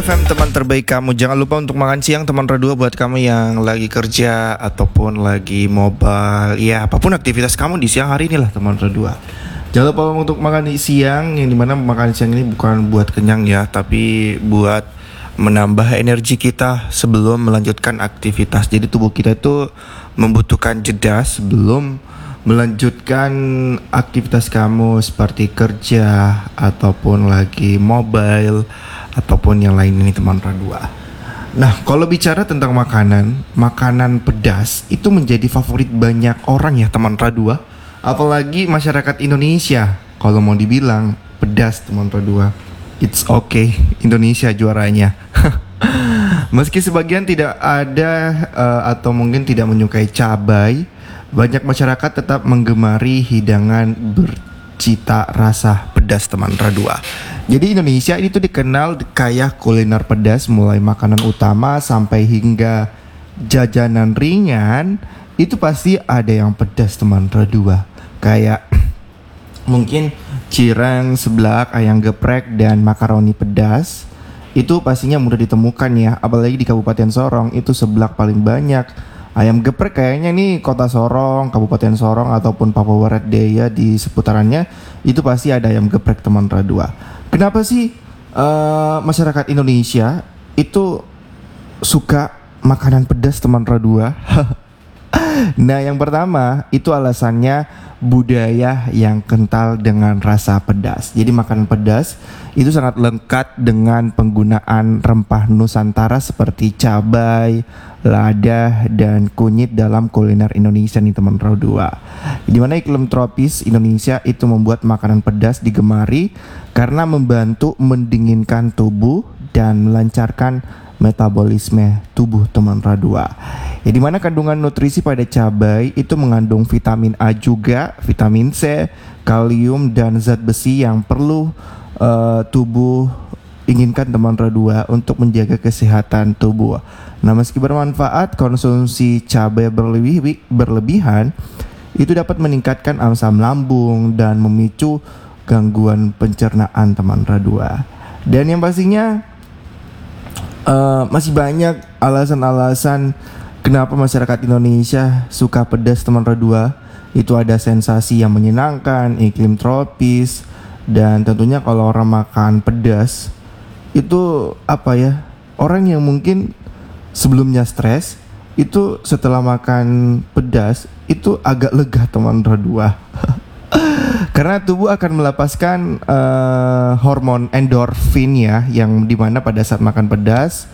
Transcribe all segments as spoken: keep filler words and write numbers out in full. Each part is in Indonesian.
F M teman terbaik kamu. Jangan lupa untuk makan siang teman Radua buat kamu yang lagi kerja ataupun lagi mobile. Ya apapun aktivitas kamu di siang hari inilah teman Radua. Jangan lupa untuk makan di siang, yang dimana makan siang ini bukan buat kenyang ya, tapi buat menambah energi kita sebelum melanjutkan aktivitas. Jadi tubuh kita itu membutuhkan jeda sebelum melanjutkan aktivitas kamu seperti kerja ataupun lagi mobile ataupun yang lain ini teman Radua. Nah, kalau bicara tentang makanan, makanan pedas itu menjadi favorit banyak orang ya teman Radua. Apalagi masyarakat Indonesia. Kalau mau dibilang pedas teman Radua, it's okay, Indonesia juaranya. Meski sebagian tidak ada uh, atau mungkin tidak menyukai cabai, banyak masyarakat tetap menggemari hidangan bercita rasa pedas teman Radua. Jadi Indonesia ini tuh dikenal kaya kuliner pedas, mulai makanan utama sampai hingga jajanan ringan itu pasti ada yang pedas teman Radua. Kayak mungkin cireng, seblak, ayam geprek dan makaroni pedas. Itu pastinya mudah ditemukan ya, apalagi di Kabupaten Sorong itu seblak paling banyak. Ayam geprek kayaknya nih kota Sorong, Kabupaten Sorong ataupun Papua Barat Daya di seputarannya itu pasti ada ayam geprek teman Radua. Kenapa sih uh, masyarakat Indonesia itu suka makanan pedas teman Radua? Nah, yang pertama itu alasannya budaya yang kental dengan rasa pedas. Jadi makanan pedas itu sangat lengkap dengan penggunaan rempah Nusantara seperti cabai, lada, dan kunyit dalam kuliner Indonesia nih teman Radua. Di mana iklim tropis Indonesia itu membuat makanan pedas digemari karena membantu mendinginkan tubuh dan melancarkan metabolisme tubuh teman Radua. Ya, di mana kandungan nutrisi pada cabai itu mengandung vitamin A juga, vitamin C, kalium dan zat besi yang perlu uh, tubuh inginkan teman Radua untuk menjaga kesehatan tubuh. Nah, meski bermanfaat, konsumsi cabai berlebih, berlebihan itu dapat meningkatkan asam lambung dan memicu gangguan pencernaan teman Radua. Dan yang pastinya uh, masih banyak alasan-alasan kenapa masyarakat Indonesia suka pedas teman Radua. Itu ada sensasi yang menyenangkan, iklim tropis, dan tentunya kalau orang makan pedas itu apa ya, orang yang mungkin sebelumnya stres itu setelah makan pedas itu agak lega teman Radua. Karena tubuh akan melepaskan uh, hormon endorfin ya, yang dimana pada saat makan pedas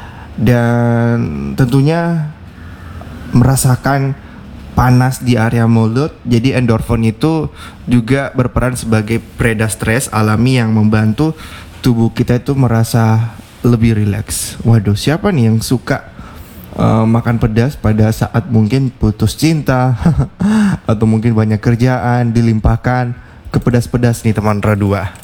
dan tentunya merasakan panas di area mulut. Jadi endorfin itu juga berperan sebagai pereda stres alami yang membantu tubuh kita itu merasa lebih rileks. Waduh, siapa nih yang suka uh, makan pedas pada saat mungkin putus cinta atau mungkin banyak kerjaan dilimpahkan ke pedas-pedas nih teman Radua.